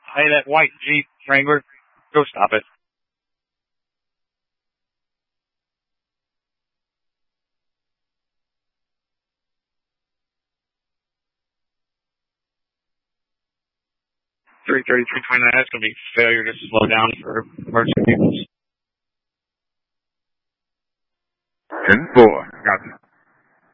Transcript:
Hey, that white Jeep Wrangler, go stop it. Three 29. That's going to be failure to slow down for emergency vehicles. 10-4. Gotcha.